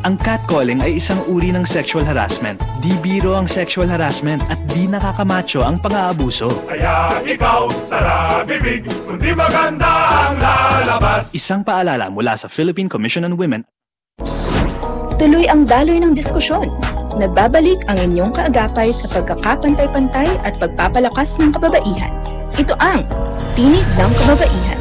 Ang catcalling ay isang uri ng sexual harassment. Di biro ang sexual harassment at di nakakamacho ang pang-aabuso. Kaya ikaw, sara bibig, kundi maganda ang lalabas. Isang paalala mula sa Philippine Commission on Women. Tuloy ang daloy ng diskusyon. Nagbabalik ang inyong kaagapay sa pagkakapantay-pantay at pagpapalakas ng kababaihan. Ito ang Tinig ng Kababaihan.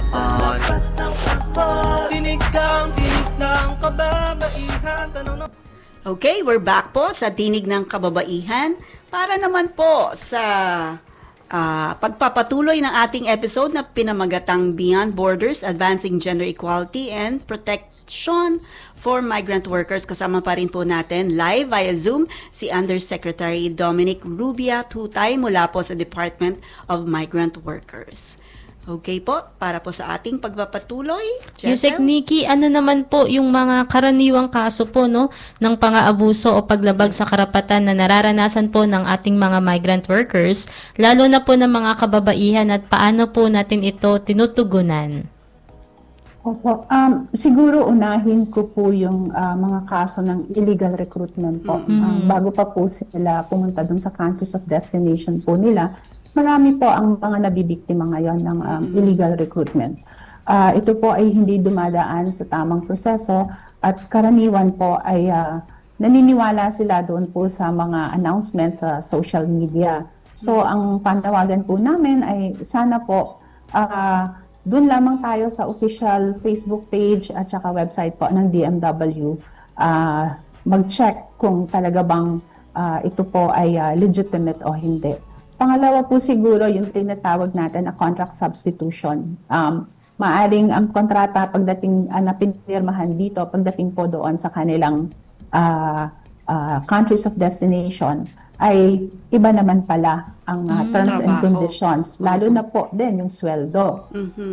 Okay, we're back po sa Tinig ng Kababaihan para naman po sa pagpapatuloy ng ating episode na pinamagatang Beyond Borders, Advancing Gender Equality and Protection for Migrant Workers. Kasama pa rin po natin live via Zoom si Undersecretary Dominic Rubia Tutay mula po sa Department of Migrant Workers. Okay po, para po sa ating pagpapatuloy. Yusek Nikki, ano naman po yung mga karaniwang kaso po ng pang-aabuso o paglabag sa karapatan na nararanasan po ng ating mga migrant workers, lalo na po ng mga kababaihan, at paano po natin ito tinutugunan? Opo, siguro unahin ko po yung mga kaso ng illegal recruitment po. Bago pa po sila pumunta dun sa countries of destination po nila, marami po ang mga nabibiktima ngayon ng illegal recruitment. Ito po ay hindi dumadaan sa tamang proseso at karaniwan po ay naniniwala sila doon po sa mga announcements sa social media. So ang panawagan po namin ay sana po doon lamang tayo sa official Facebook page at saka website po ng DMW mag-check kung talaga bang ito po ay legitimate o hindi. Pangalawa po siguro yung tinatawag natin na contract substitution. Maaring ang kontrata pagdating na pinirmahan dito, pagdating po doon sa kanilang countries of destination, ay iba naman pala ang terms and conditions, lalo na po din yung sweldo.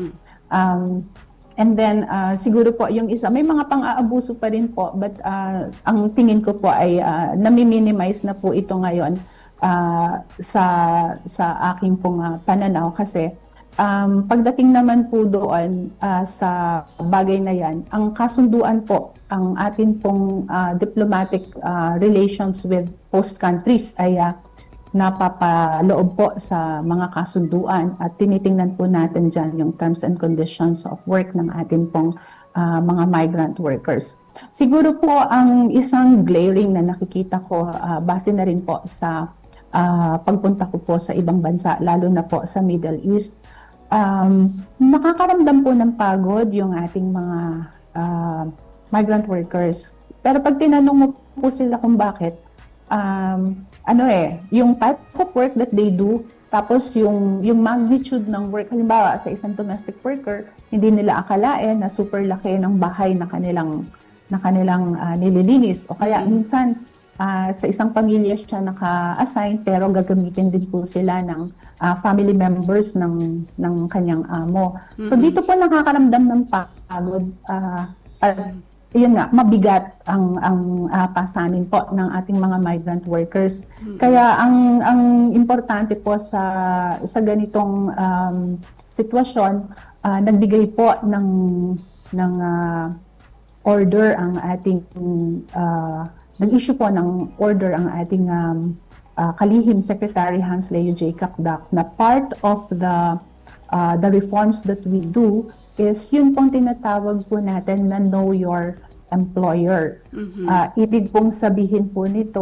And then siguro po yung isa, may mga pang-aabuso pa rin po, but ang tingin ko po ay nami-minimize na po ito ngayon sa aking pong pananaw kasi pagdating naman po doon sa bagay na yan, ang kasunduan po, ang atin pong diplomatic relations with host countries ay napapaloob po sa mga kasunduan at tinitingnan po natin dyan yung terms and conditions of work ng atin pong mga migrant workers. Siguro po ang isang glaring na nakikita ko base na rin po sa pagpunta ko po sa ibang bansa, lalo na po sa Middle East, nakakaramdam po ng pagod yung ating mga migrant workers. Pero pag tinanong mo po sila kung bakit, yung type of work that they do, tapos yung magnitude ng work, halimbawa sa isang domestic worker, hindi nila akalain na super laki ng bahay na kanilang nililinis. O kaya minsan, sa isang pamilya siya naka-assign pero gagamitin din po sila ng family members ng kanyang amo. So dito po nakakaramdam ng pagod at yun nga, mabigat ang pasanin po ng ating mga migrant workers. Kaya ang importante po sa ganitong sitwasyon, nagbigay po ng order ang ating nag-issue po ng order ang ating kalihim Secretary Hans Leo J. Kakdak na part of the reforms that we do is yun pong tinatawag po natin na know your employer. Ibig pong sabihin po nito